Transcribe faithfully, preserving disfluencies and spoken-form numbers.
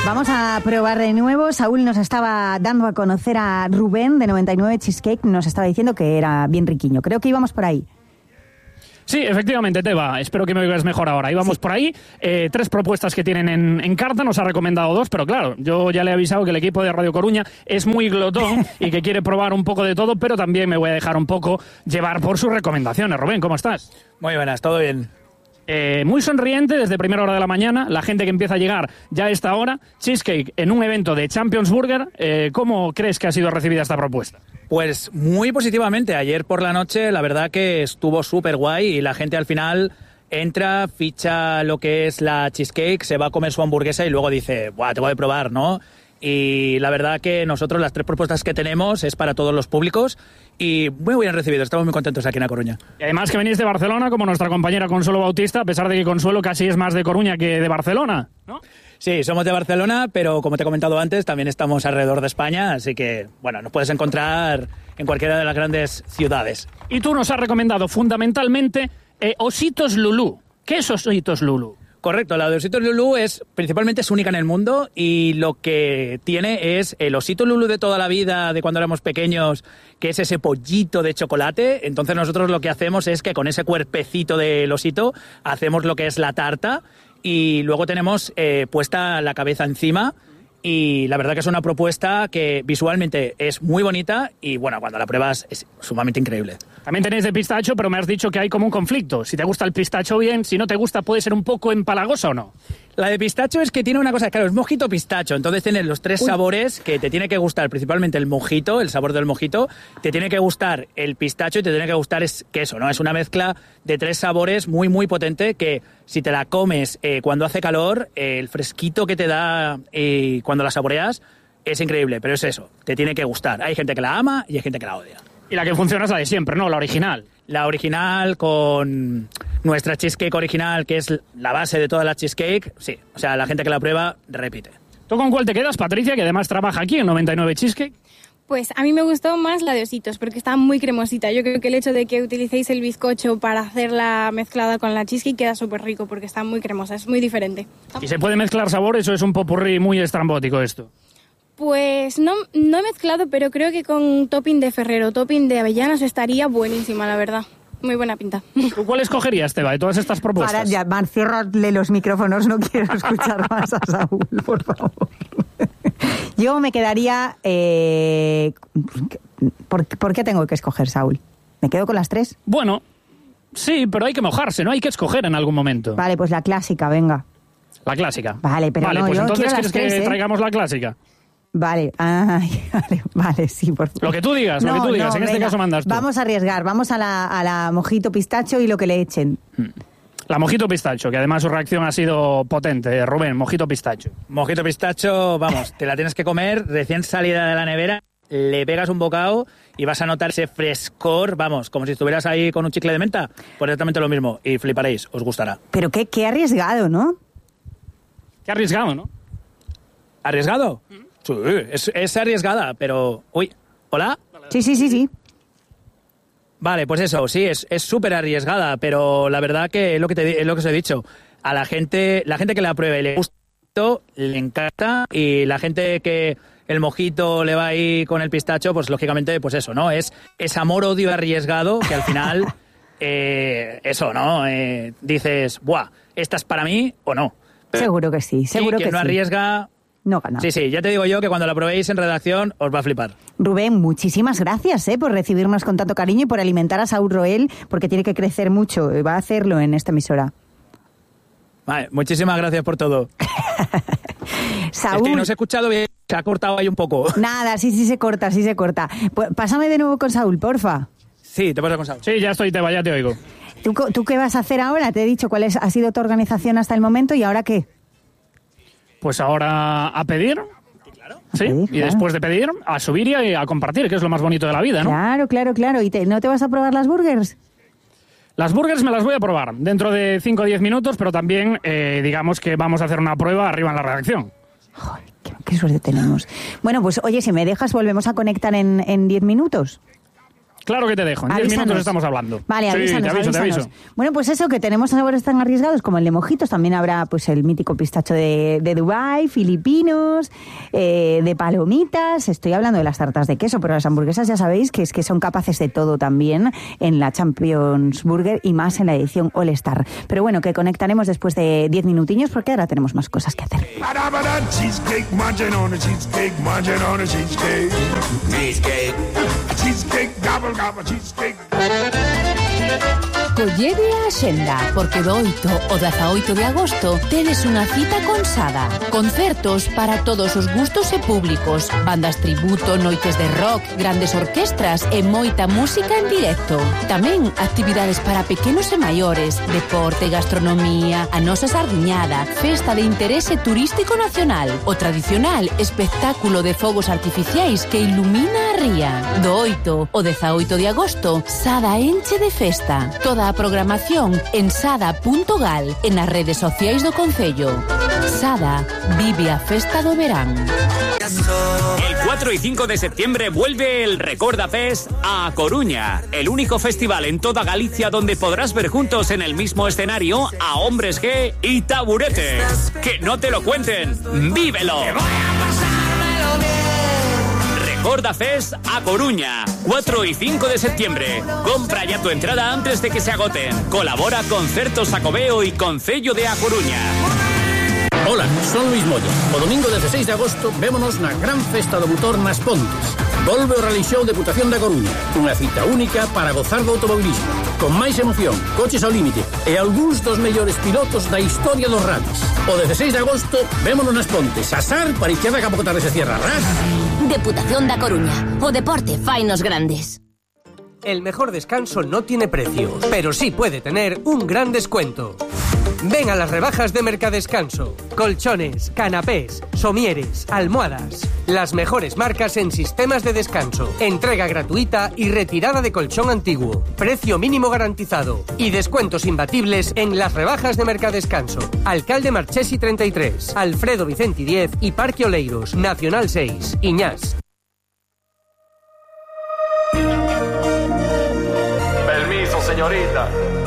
Vamos a probar de nuevo. Saúl nos estaba dando a conocer a Rubén de noventa y nueve Cheesecake. Nos estaba diciendo que era bien riquiño. Creo que íbamos por ahí. Sí, efectivamente, Teba. Espero que me oigas mejor ahora. Íbamos sí. por ahí. Eh, tres propuestas que tienen en, en carta. Nos ha recomendado dos, pero claro, yo ya le he avisado que el equipo de Radio Coruña es muy glotón y que quiere probar un poco de todo, pero también me voy a dejar un poco llevar por sus recomendaciones. Rubén, ¿cómo estás? Muy buenas, todo bien. Eh, muy sonriente desde primera hora de la mañana, la gente que empieza a llegar ya a esta hora. Cheesecake en un evento de Champions Burger. Eh, ¿Cómo crees que ha sido recibida esta propuesta? Pues muy positivamente. Ayer por la noche la verdad que estuvo súper guay y la gente al final entra, ficha lo que es la cheesecake, se va a comer su hamburguesa y luego dice, ¡buah, te voy a probar!, ¿no? Y la verdad que nosotros las tres propuestas que tenemos es para todos los públicos y muy bien recibidos, estamos muy contentos aquí en A Coruña. Y además que venís de Barcelona, como nuestra compañera Consuelo Bautista, a pesar de que Consuelo casi es más de Coruña que de Barcelona, ¿no? Sí, somos de Barcelona, pero como te he comentado antes, también estamos alrededor de España, así que, bueno, nos puedes encontrar en cualquiera de las grandes ciudades. Y tú nos has recomendado fundamentalmente eh, Ositos Lulú. ¿Qué es Ositos Lulú? Correcto, la de Ositos Lulú es, principalmente es única en el mundo y lo que tiene es el Osito Lulú de toda la vida, de cuando éramos pequeños, que es ese pollito de chocolate. Entonces nosotros lo que hacemos es que con ese cuerpecito del osito hacemos lo que es la tarta y luego tenemos eh, puesta la cabeza encima. Y la verdad que es una propuesta que visualmente es muy bonita y, bueno, cuando la pruebas es sumamente increíble. También tenéis de pistacho, pero me has dicho que hay como un conflicto. Si te gusta el pistacho, bien. Si no te gusta, puede ser un poco empalagosa o no. La de pistacho es que tiene una cosa, claro, es mojito pistacho. Entonces tienes los tres Uy. sabores que te tiene que gustar, principalmente el mojito, el sabor del mojito. Te tiene que gustar el pistacho y te tiene que gustar es queso, ¿no? Es una mezcla de tres sabores muy, muy potente que si te la comes eh, cuando hace calor, eh, el fresquito que te da eh, cuando la saboreas es increíble. Pero es eso, te tiene que gustar. Hay gente que la ama y hay gente que la odia. Y la que funciona es la de siempre, ¿no? La original. La original con nuestra cheesecake original, que es la base de toda la cheesecake. Sí, o sea, la gente que la prueba repite. ¿Tú con cuál te quedas, Patricia, que además trabaja aquí en noventa y nueve Cheesecake? Pues a mí me gustó más la de Ositos, porque está muy cremosita. Yo creo que el hecho de que utilicéis el bizcocho para hacerla mezclada con la cheesecake queda súper rico, porque está muy cremosa, es muy diferente. ¿Y se puede mezclar sabores o es un popurrí muy estrambótico esto? Pues no, no he mezclado, pero creo que con topping de Ferrero, topping de avellanas estaría buenísima, la verdad. Muy buena pinta. ¿Tú cuál escogerías, Teba, de todas estas propuestas? Para ya, Mar, ciérrale los micrófonos, no quiero escuchar más a Saúl, por favor. Yo me quedaría... Eh, ¿por, ¿Por qué tengo que escoger, Saúl? ¿Me quedo con las tres? Bueno, sí, pero hay que mojarse, ¿no? Hay que escoger en algún momento. Vale, pues la clásica, venga. La clásica. Vale, pero vale, no, pues yo entonces quiero ¿quieres las tres, que ¿eh? traigamos la clásica? Vale, ay, vale, vale, sí, por favor. Lo que tú digas, no, lo que tú digas, no, en este venga, caso mandas tú. Vamos a arriesgar, vamos a la, a la mojito pistacho y lo que le echen. La mojito pistacho, que además su reacción ha sido potente. Rubén, mojito pistacho. Mojito pistacho, vamos, te la tienes que comer recién salida de la nevera, le pegas un bocado y vas a notar ese frescor, vamos, como si estuvieras ahí con un chicle de menta, pues exactamente lo mismo, y fliparéis, os gustará. Pero qué, qué arriesgado, ¿no? Qué arriesgado, ¿no? ¿Arriesgado? ¿Mm? Sí, es, es arriesgada, pero... Uy, ¿hola? Sí, sí, sí, sí. Vale, pues eso, sí, es es súper arriesgada, pero la verdad que es lo que te es lo que os he dicho. A la gente, la gente que la pruebe le gusta, le encanta, y la gente que el mojito le va ahí con el pistacho, pues lógicamente, pues eso, ¿no? Es, es amor-odio arriesgado que al final, eh, eso, ¿no? Eh, dices, ¡buah! ¿Esta es para mí o no? Pero seguro que sí, seguro que, que no sí. arriesga... No gana. Sí, sí, ya te digo yo que cuando la probéis en redacción os va a flipar. Rubén, muchísimas gracias ¿eh? por recibirnos con tanto cariño y por alimentar a Saúl Roel, porque tiene que crecer mucho, va a hacerlo en esta emisora. Vale, muchísimas gracias por todo. Saúl... Es que no os he escuchado bien, se ha cortado ahí un poco. Nada, sí, sí se corta, sí se corta. Pues, pásame de nuevo con Saúl, porfa. Sí, te paso con Saúl. Sí, ya estoy, Teba, ya te oigo. ¿Tú, ¿Tú qué vas a hacer ahora? Te he dicho cuál es, ha sido tu organización hasta el momento y ahora qué. Pues ahora a pedir, sí, pedir, y claro. después de pedir, a subir y a compartir, que es lo más bonito de la vida, ¿no? Claro, claro, claro. ¿Y te, no te vas a probar las burgers? Las burgers me las voy a probar dentro de cinco o diez minutos, pero también, eh, digamos que vamos a hacer una prueba arriba en la redacción. Joder, qué, qué suerte tenemos. Bueno, pues oye, si me dejas, volvemos a conectar en diez minutos. Claro que te dejo, en diez Avísanos. minutos estamos hablando. Vale, sí, avísanos, te aviso, te avísanos. aviso. Bueno, pues eso, que tenemos sabores tan arriesgados como el de mojitos. También habrá pues el mítico pistacho de, de Dubái, filipinos, eh, de palomitas. Estoy hablando de las tartas de queso, pero las hamburguesas ya sabéis que es que son capaces de todo también en la Champions Burger y más en la edición All Star. Pero bueno, que conectaremos después de diez minutiños porque ahora tenemos más cosas que hacer. Cheesecake, munching on a cheesecake, munching on a cheesecake. Cheesecake, cheesecake, gobble, gobble, cheesecake. Collede a axenda, porque do oito ao dezaoito de agosto tedes unha cita con Sada. Concertos para todos os gustos e públicos, bandas tributo, noites de rock, grandes orquestras e moita música en directo. Tamén actividades para pequenos e maiores, deporte, gastronomía, a nosa sardiñada, festa de interese turístico nacional, o tradicional espectáculo de fogos artificiais que ilumina a ría. Do oito ao dezaoito de agosto, Sada enche de festa. Toda a programación en sada punto gal e nas redes sociais do Concello. Sada vive a festa do verán. El cuatro y cinco de septiembre vuelve el Recorda Fest a Coruña, el único festival en toda Galicia donde podrás ver juntos en el mismo escenario a Hombres G y Taburete. Que no te lo cuenten, vívelo. Recorda Fest a Coruña, cuatro y cinco de septiembre. Compra ya tu entrada antes de que se agoten. Colabora Concertos Xacobeo y Concello de A Coruña. Hola, son Luis Moya. O domingo dezasseis de agosto vémonos na gran festa do motor nas Pontes. Volve o Rally Show Deputación da Coruña, unha cita única para gozar do automobilismo, con máis emoción, coches ao límite e algúns dos mellores pilotos da historia dos rallies. O dezasseis de agosto vémonos nas Pontes, asar para izquierda que a pouco tarde se cierra, ras. Deputación da Coruña, o deporte fainos grandes. El mejor descanso no tiene precio, pero sí puede tener un gran descuento. Ven a las rebajas de Mercadescanso. Colchones, canapés, somieres, almohadas. Las mejores marcas en sistemas de descanso. Entrega gratuita y retirada de colchón antiguo. Precio mínimo garantizado. Y descuentos imbatibles en las rebajas de Mercadescanso. Alcalde Marchesi treinta y tres, Alfredo Vicenti diez y Parque Oleiros, Nacional seis, Iñás. Permiso, señorita.